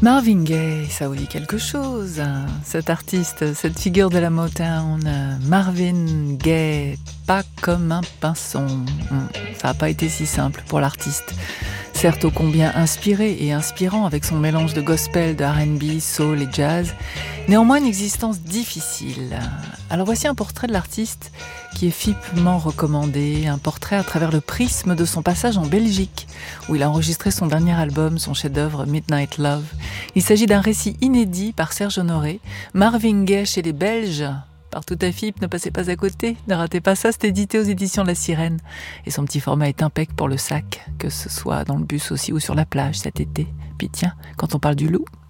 Marvin Gaye, ça vous dit quelque chose, hein, cet artiste, cette figure de la Motown, Marvin Gaye, pas comme un pinson. Ça n'a pas été si simple pour l'artiste. Certes ô combien inspiré et inspirant avec son mélange de gospel, de R&B, soul et jazz, néanmoins une existence difficile. Alors voici un portrait de l'artiste qui est fipement recommandé, un portrait à travers le prisme de son passage en Belgique, où il a enregistré son dernier album, son chef-d'œuvre Midnight Love. Il s'agit d'un récit inédit par Serge Honoré, Marvin Gaye chez les Belges. Partout à FIP, ne passez pas à côté, ne ratez pas ça, c'est édité aux éditions La Sirène. Et son petit format est impec pour le sac, que ce soit dans le bus aussi ou sur la plage cet été. Puis tiens, quand on parle du loup,